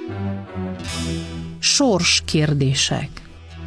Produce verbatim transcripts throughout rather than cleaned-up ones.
Sorskérdések.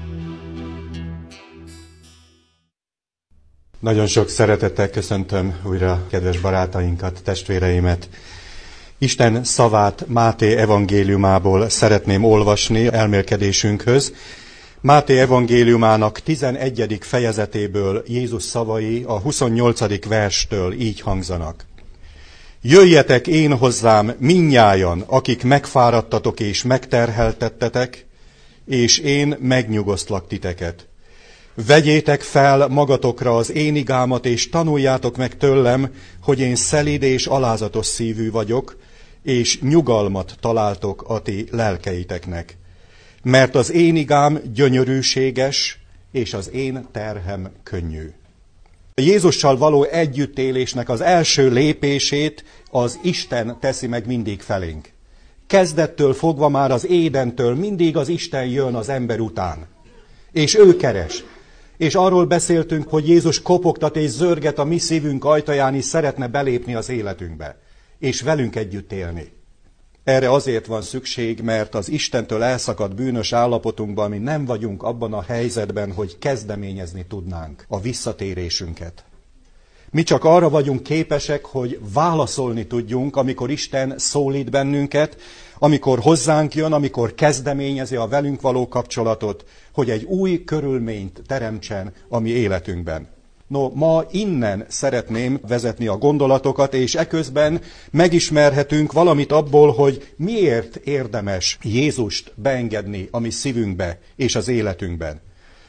Nagyon sok szeretettel köszöntöm újra kedves barátainkat, testvéreimet. Isten szavát Máté evangéliumából szeretném olvasni elmélkedésünkhöz. Máté evangéliumának tizenegyedik fejezetéből Jézus szavai a huszonnyolcadik verstől így hangzanak. Jöjjetek én hozzám mindnyájan, akik megfáradtatok és megterheltettetek, és én megnyugosztlak titeket. Vegyétek fel magatokra az én igámat, és tanuljátok meg tőlem, hogy én szelíd és alázatos szívű vagyok, és nyugalmat találtok a ti lelkeiteknek. Mert az én igám gyönyörűséges, és az én terhem könnyű. A Jézussal való együttélésnek az első lépését az Isten teszi meg mindig felénk. Kezdettől fogva már az Édentől mindig az Isten jön az ember után. És ő keres. És arról beszéltünk, hogy Jézus kopogtat és zörget a mi szívünk ajtaján, és szeretne belépni az életünkbe. És velünk együtt élni. Erre azért van szükség, mert az Istentől elszakadt bűnös állapotunkban mi nem vagyunk abban a helyzetben, hogy kezdeményezni tudnánk a visszatérésünket. Mi csak arra vagyunk képesek, hogy válaszolni tudjunk, amikor Isten szólít bennünket, amikor hozzánk jön, amikor kezdeményezi a velünk való kapcsolatot, hogy egy új körülményt teremtsen a mi életünkben. No, ma innen szeretném vezetni a gondolatokat, és eközben megismerhetünk valamit abból, hogy miért érdemes Jézust beengedni a mi szívünkbe és az életünkben.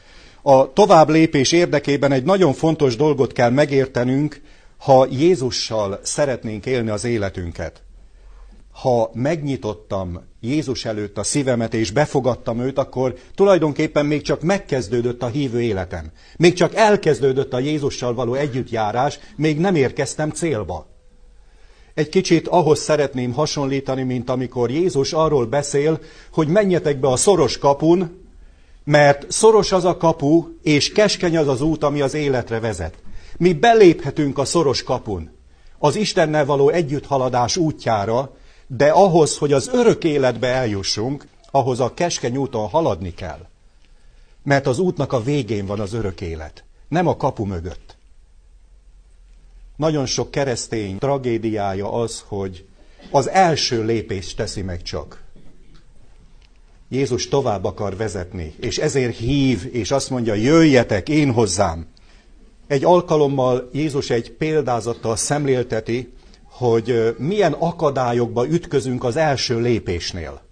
A tovább lépés érdekében egy nagyon fontos dolgot kell megértenünk, ha Jézussal szeretnénk élni az életünket. Ha megnyitottam Jézus előtt a szívemet és befogadtam őt, akkor tulajdonképpen még csak megkezdődött a hívő életem. Még csak elkezdődött a Jézussal való együttjárás, még nem érkeztem célba. Egy kicsit ahhoz szeretném hasonlítani, mint amikor Jézus arról beszél, hogy menjetek be a szoros kapun, mert szoros az a kapu, és keskeny az az út, ami az életre vezet. Mi beléphetünk a szoros kapun, az Istennel való együtthaladás útjára, de ahhoz, hogy az örök életbe eljussunk, ahhoz a keskeny úton haladni kell. Mert az útnak a végén van az örök élet, nem a kapu mögött. Nagyon sok keresztény tragédiája az, hogy az első lépést teszi meg csak. Jézus tovább akar vezetni, és ezért hív, és azt mondja, jöjjetek én hozzám. Egy alkalommal Jézus egy példázattal szemlélteti, hogy milyen akadályokba ütközünk az első lépésnél.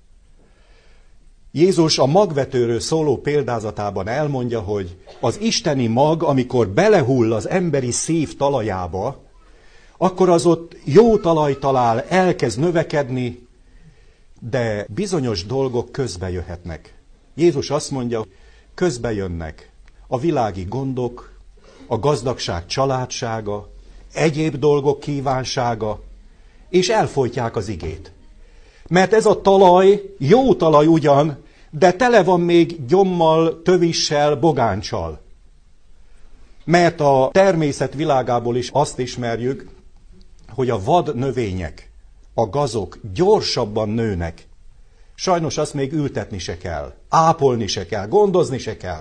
Jézus a magvetőről szóló példázatában elmondja, hogy az isteni mag, amikor belehull az emberi szív talajába, akkor az ott jó talaj talál, elkezd növekedni, de bizonyos dolgok közbe jöhetnek. Jézus azt mondja, közbe jönnek a világi gondok, a gazdagság családsága, egyéb dolgok kívánsága, és elfojtják az igét. Mert ez a talaj, jó talaj ugyan, de tele van még gyommal, tövissel, bogáncsal. Mert a természet világából is azt ismerjük, hogy a vad növények, a gazok gyorsabban nőnek. Sajnos azt még ültetni se kell, ápolni se kell, gondozni se kell.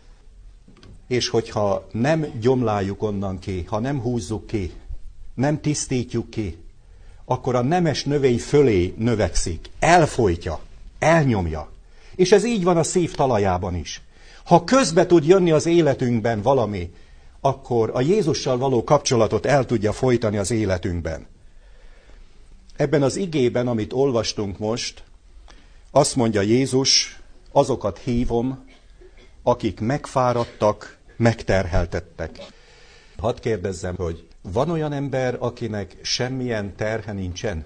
És hogyha nem gyomláljuk onnan ki, ha nem húzzuk ki, nem tisztítjuk ki, akkor a nemes növény fölé növekszik, elfojtja, elnyomja. És ez így van a szív talajában is. Ha közbe tud jönni az életünkben valami, akkor a Jézussal való kapcsolatot el tudja folytani az életünkben. Ebben az igében, amit olvastunk most, azt mondja Jézus, azokat hívom, akik megfáradtak, megterheltettek. Hadd kérdezzem, hogy van olyan ember, akinek semmilyen terhe nincsen?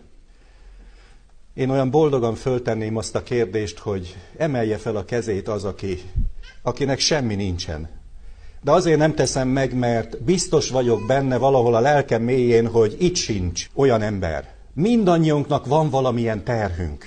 Én olyan boldogan föltenném azt a kérdést, hogy emelje fel a kezét az, aki, akinek semmi nincsen. De azért nem teszem meg, mert biztos vagyok benne valahol a lelkem mélyén, hogy itt sincs olyan ember. Mindannyiunknak van valamilyen terhünk.